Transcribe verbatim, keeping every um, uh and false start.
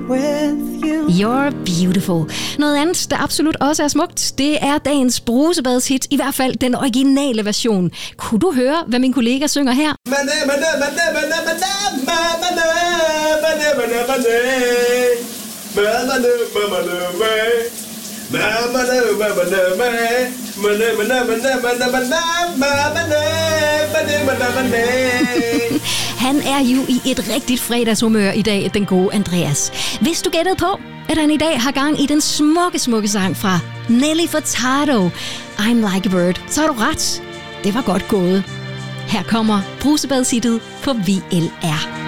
with you. You're beautiful. Noget andet, der absolut også er smukt, det er dagens brusebadshit, i hvert fald den originale version. Kunne du høre, hvad min kollega synger her? Han er jo i et rigtigt fredagshumør i dag, den gode Andreas. Hvis du gættede på, at han i dag har gang i den smukke, smukke sang fra Nelly Furtado, I'm Like a Bird, så har du ret. Det var godt gået. Her kommer brusebadshittet på V L R.